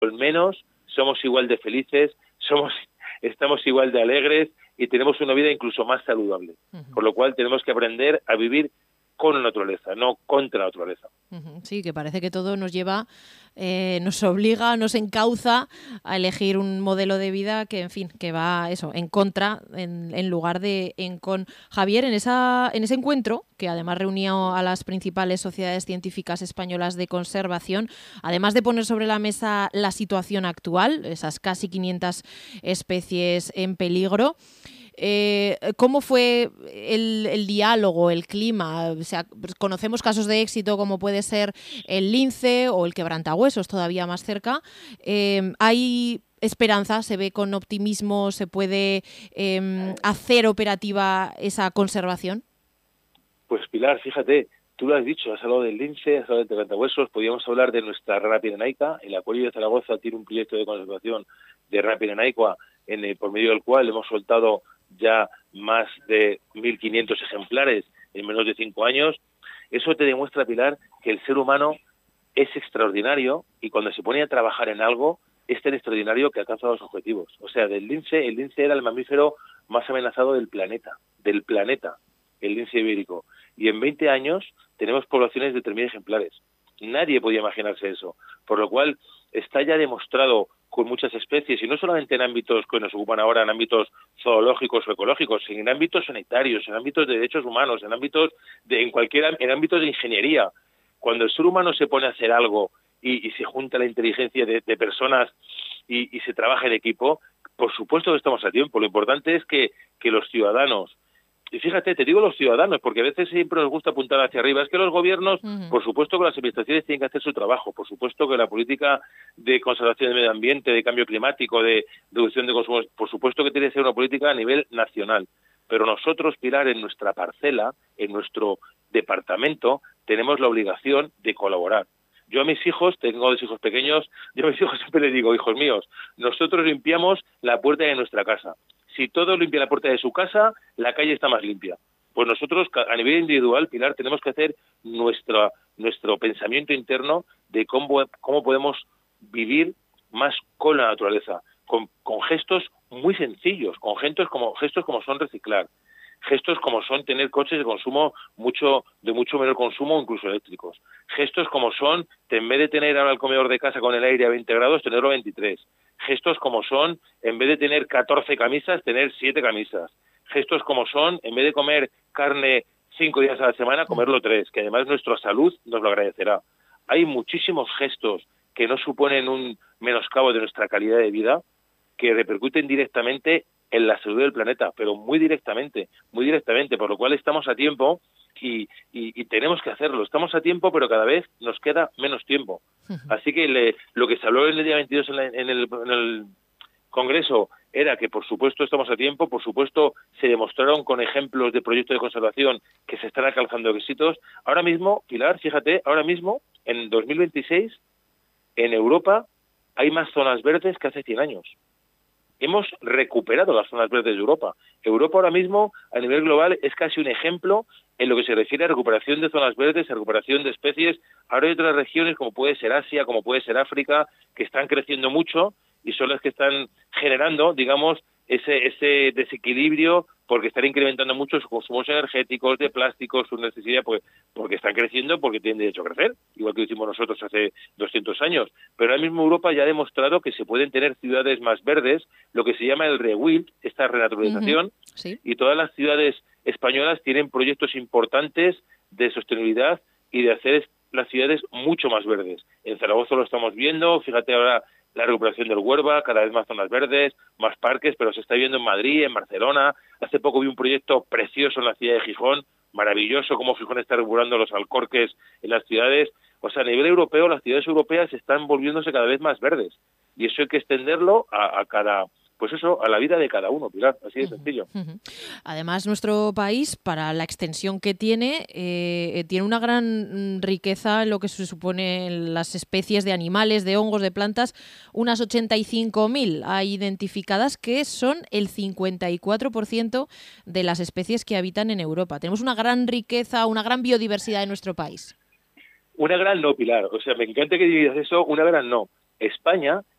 al menos somos igual de felices, estamos igual de alegres y tenemos una vida incluso más saludable. Por lo cual tenemos que aprender a vivir con la naturaleza, no contra la naturaleza. Sí, que parece que todo nos lleva, nos obliga, nos encauza a elegir un modelo de vida que, en fin, que va eso, en contra, en lugar de en con. Javier, en ese encuentro, que además reunía a las principales sociedades científicas españolas de conservación, además de poner sobre la mesa la situación actual, esas casi 500 especies en peligro, ¿cómo fue el diálogo, el clima? O sea, conocemos casos de éxito como puede ser el lince o el quebrantahuesos, todavía más cerca. ¿Hay esperanza? ¿Se ve con optimismo? ¿Se puede hacer operativa esa conservación? Pues Pilar, fíjate, tú lo has dicho, has hablado del lince, has hablado del quebrantahuesos, podríamos hablar de nuestra rana pirenaica. El Acuario de Zaragoza tiene un proyecto de conservación de rana pirenaica por medio del cual hemos soltado ya más de 1.500 ejemplares en menos de 5 años. Eso te demuestra, Pilar, que el ser humano es extraordinario y cuando se pone a trabajar en algo es tan extraordinario que alcanza los objetivos. O sea, el lince era el mamífero más amenazado del planeta, el lince ibérico. Y en 20 años tenemos poblaciones de 3.000 ejemplares. Nadie podía imaginarse eso. Por lo cual está ya demostrado con muchas especies, y no solamente en ámbitos que nos ocupan ahora, en ámbitos zoológicos o ecológicos, sino en ámbitos sanitarios, en ámbitos de derechos humanos, en ámbitos en ámbitos de ingeniería. Cuando el ser humano se pone a hacer algo y se junta la inteligencia de personas y se trabaja en equipo, por supuesto que estamos a tiempo. Lo importante es que los ciudadanos, y fíjate, te digo los ciudadanos, porque a veces siempre nos gusta apuntar hacia arriba. Es que los gobiernos, por supuesto que las administraciones tienen que hacer su trabajo, por supuesto que la política de conservación del medio ambiente, de cambio climático, de reducción de consumos, por supuesto que tiene que ser una política a nivel nacional. Pero nosotros, Pilar, en nuestra parcela, en nuestro departamento, tenemos la obligación de colaborar. Yo a mis hijos, tengo 2 hijos pequeños, yo a mis hijos siempre les digo, hijos míos, nosotros limpiamos la puerta de nuestra casa. Si todos limpian la puerta de su casa, la calle está más limpia. Pues nosotros, a nivel individual, Pilar, tenemos que hacer nuestro pensamiento interno de cómo podemos vivir más con la naturaleza, con gestos muy sencillos, con gestos como son reciclar, gestos como son tener coches de consumo de mucho menor consumo, incluso eléctricos, gestos como son, en vez de tener ahora el comedor de casa con el aire a 20 grados, tenerlo a 23, gestos como son, en vez de tener 14 camisas, tener 7 camisas, gestos como son, en vez de comer carne 5 días a la semana, comerlo 3, que además nuestra salud nos lo agradecerá. Hay muchísimos gestos que no suponen un menoscabo de nuestra calidad de vida, que repercuten directamente en la salud del planeta, pero muy directamente, por lo cual estamos a tiempo y tenemos que hacerlo. Estamos a tiempo, pero cada vez nos queda menos tiempo. Así que lo que se habló el día 22 en el Congreso era que, por supuesto, estamos a tiempo, por supuesto, se demostraron con ejemplos de proyectos de conservación que se están alcanzando éxitos. Ahora mismo, Pilar, fíjate, en 2026, en Europa hay más zonas verdes que hace 100 años. Hemos recuperado las zonas verdes de Europa. Europa ahora mismo, a nivel global, es casi un ejemplo en lo que se refiere a recuperación de zonas verdes, a recuperación de especies. Ahora hay otras regiones, como puede ser Asia, como puede ser África, que están creciendo mucho y son las que están generando, digamos, ese desequilibrio porque están incrementando mucho sus consumos energéticos, de plásticos, sus necesidades, pues, porque están creciendo, porque tienen derecho a crecer, igual que lo hicimos nosotros hace 200 años. Pero ahora mismo Europa ya ha demostrado que se pueden tener ciudades más verdes, lo que se llama el rewild, esta renaturalización, Sí. y todas las ciudades españolas tienen proyectos importantes de sostenibilidad y de hacer las ciudades mucho más verdes. En Zaragoza lo estamos viendo, fíjate ahora la recuperación del Huerva, cada vez más zonas verdes, más parques, pero se está viendo en Madrid, en Barcelona. Hace poco vi un proyecto precioso en la ciudad de Gijón, maravilloso cómo Gijón está recuperando los alcorques en las ciudades. O sea, a nivel europeo, las ciudades europeas están volviéndose cada vez más verdes. Y eso hay que extenderlo a la vida de cada uno, Pilar, así de sencillo. Además, nuestro país, para la extensión que tiene una gran riqueza en lo que se supone en las especies de animales, de hongos, de plantas, unas 85.000 hay identificadas, que son el 54% de las especies que habitan en Europa. Tenemos una gran riqueza, una gran biodiversidad en nuestro país. Una gran no, Pilar. O sea, me encanta que digas eso, una gran no. España